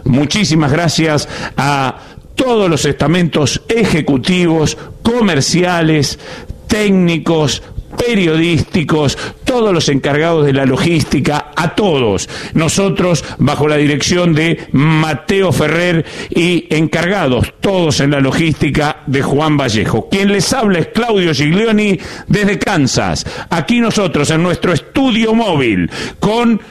muchísimas gracias a todos los estamentos ejecutivos, comerciales, técnicos, periodísticos, todos los encargados de la logística, a todos. Nosotros, bajo la dirección de Mateo Ferrer y encargados todos en la logística de Juan Vallejo. Quien les habla es Claudio Giglioni desde Kansas. Aquí nosotros en nuestro estudio móvil con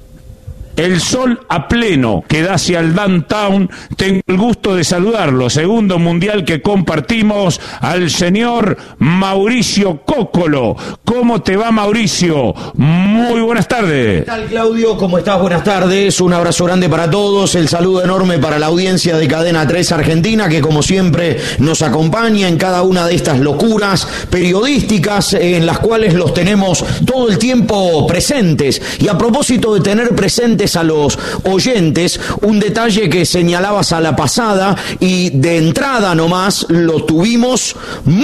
el sol a pleno que da hacia el downtown. Tengo el gusto de saludarlo, segundo mundial que compartimos, al señor Mauricio Cóccolo. ¿Cómo te va, Mauricio? Muy buenas tardes. ¿Qué tal, Claudio? ¿Cómo estás? Buenas tardes. Un abrazo grande para todos. El saludo enorme para la audiencia de Cadena 3 Argentina, que como siempre nos acompaña en cada una de estas locuras periodísticas en las cuales los tenemos todo el tiempo presentes. Y a propósito de tener presentes a los oyentes, un detalle que señalabas a la pasada y de entrada nomás lo tuvimos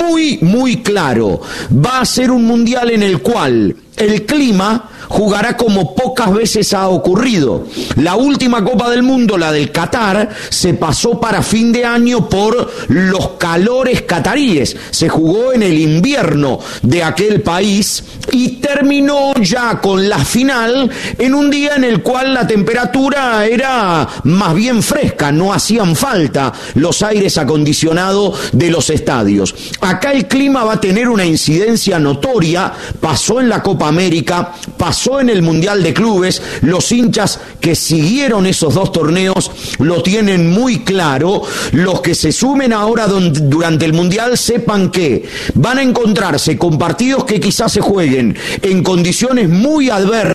muy claro. Va a ser un mundial en el cual el clima jugará como pocas veces ha ocurrido. La última Copa del Mundo, la del Qatar, se pasó para fin de año por los calores cataríes. Se jugó en el invierno de aquel país y terminó ya con la final en un día en el cual la temperatura era más bien fresca, no hacían falta los aires acondicionados de los estadios. Acá el clima va a tener una incidencia notoria. Pasó en la Copa América, pasó en el Mundial de Clubes. Los hinchas que siguieron esos dos torneos lo tienen muy claro. Los que se sumen ahora durante el Mundial sepan que van a encontrarse con partidos que quizás se jueguen en condiciones muy adversas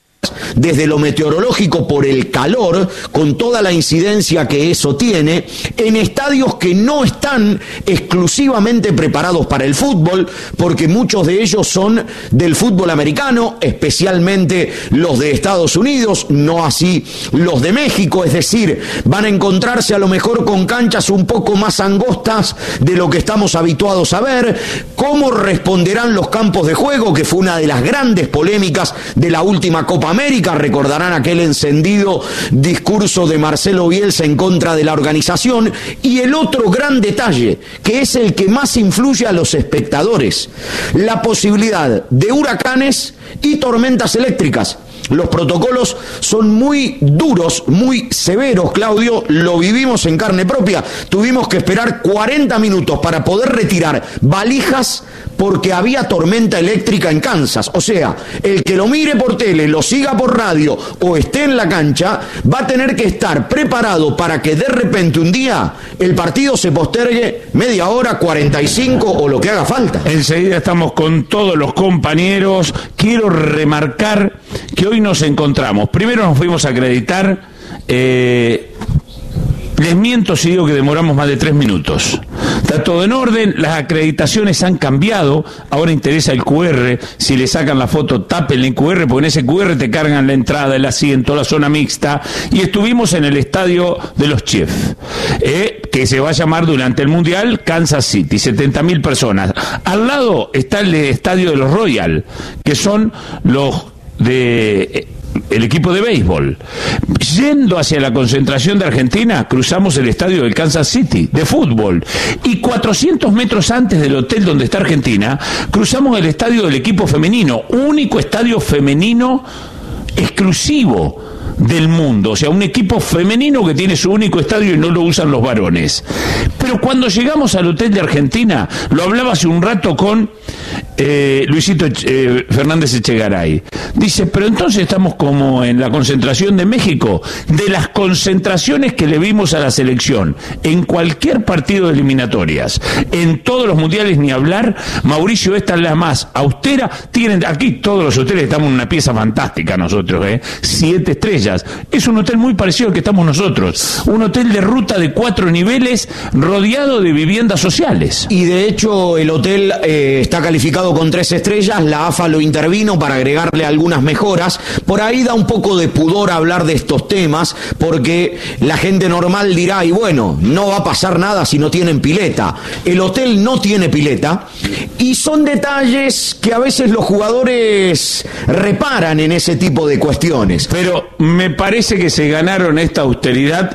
desde lo meteorológico por el calor, con toda la incidencia que eso tiene, en estadios que no están exclusivamente preparados para el fútbol, porque muchos de ellos son del fútbol americano, especialmente los de Estados Unidos, no así los de México. Es decir, van a encontrarse a lo mejor con canchas un poco más angostas de lo que estamos habituados a ver. ¿Cómo responderán los campos de juego? Que fue una de las grandes polémicas de la última Copa América. Recordarán aquel encendido discurso de Marcelo Bielsa en contra de la organización. Y el otro gran detalle, que es el que más influye a los espectadores: la posibilidad de huracanes y tormentas eléctricas. Los protocolos son muy duros, muy severos, Claudio, lo vivimos en carne propia. Tuvimos que esperar 40 minutos para poder retirar valijas porque había tormenta eléctrica en Kansas. O sea, el que lo mire por tele, lo siga por radio o esté en la cancha, va a tener que estar preparado para que de repente un día el partido se postergue media hora, 45 o lo que haga falta. Enseguida estamos con todos los compañeros. Quiero remarcar que hoy nos encontramos. Primero nos fuimos a acreditar. Les miento si digo que demoramos más de 3 minutos. Está todo en orden, las acreditaciones han cambiado. Ahora interesa el QR. Si le sacan la foto, tapen el QR, porque en ese QR te cargan la entrada, el asiento, la zona mixta. Y estuvimos en el estadio de los Chiefs, que se va a llamar durante el Mundial Kansas City, 70.000 personas. Al lado está el estadio de los Royals, que son los de el equipo de béisbol. Yendo hacia la concentración de Argentina, cruzamos el estadio del Kansas City de fútbol, y 400 metros antes del hotel donde está Argentina, cruzamos el estadio del equipo femenino, único estadio femenino exclusivo del mundo, o sea, un equipo femenino que tiene su único estadio y no lo usan los varones. Pero cuando llegamos al hotel de Argentina, lo hablaba hace un rato con Luisito Fernández Echegaray, dice, pero entonces estamos como en la concentración de México. De las concentraciones que le vimos a la selección en cualquier partido de eliminatorias, en todos los mundiales ni hablar, Mauricio, esta es la más austera. Tienen aquí todos los hoteles, estamos en una pieza fantástica nosotros, 7 estrellas. Es un hotel muy parecido al que estamos nosotros, un hotel de ruta de 4 niveles rodeado de viviendas sociales. Y de hecho el hotel está calificado con 3 estrellas, la AFA lo intervino para agregarle algunas mejoras. Por ahí da un poco de pudor hablar de estos temas, porque la gente normal dirá, y bueno, no va a pasar nada si no tienen pileta. El hotel no tiene pileta, y son detalles que a veces los jugadores reparan en ese tipo de cuestiones. Pero me parece que se ganaron esta austeridad